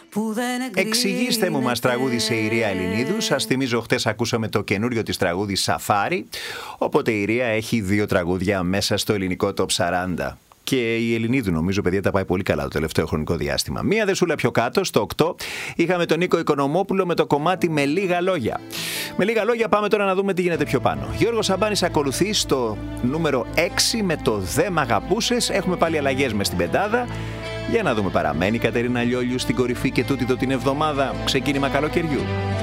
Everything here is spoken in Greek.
Εξηγήστε μου, μας τραγούδισε η Ηρία Ελληνίδου. Σας θυμίζω, χτες ακούσαμε το καινούριο της τραγούδι Σαφάρι. Οπότε η Ηρία έχει 2 τραγούδια μέσα στο ελληνικό Top 40. Και η Ελληνίδου, νομίζω, παιδιά, τα πάει πολύ καλά το τελευταίο χρονικό διάστημα. Μία δεσούλα πιο κάτω, στο 8, είχαμε τον Νίκο Οικονομόπουλο με το κομμάτι Με Λίγα Λόγια. Με λίγα λόγια, πάμε τώρα να δούμε τι γίνεται πιο πάνω. Γιώργος Σαμπάνης ακολουθεί στο νούμερο 6 με το Δε Μ' Αγαπούσες. Έχουμε πάλι αλλαγές μες στην πεντάδα. Για να δούμε, παραμένει η Κατερίνα Λιόλιου στην κορυφή και τούτη εδώ την εβδομάδα. Ξεκίνημα καλοκαιριού.